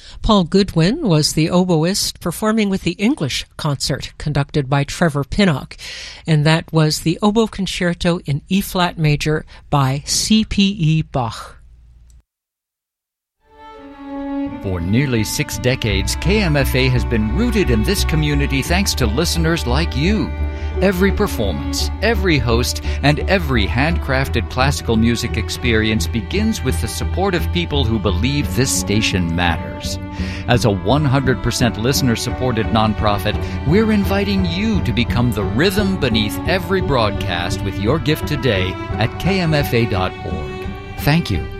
Paul Goodwin was the oboist performing with the English concert conducted by Trevor Pinnock, and that was the Oboe Concerto in E-flat major by C.P.E. Bach. For nearly 6 decades, KMFA has been rooted in this community thanks to listeners like you. Every performance, every host, and every handcrafted classical music experience begins with the support of people who believe this station matters. As a 100% listener-supported nonprofit, we're inviting you to become the rhythm beneath every broadcast with your gift today at kmfa.org. Thank you.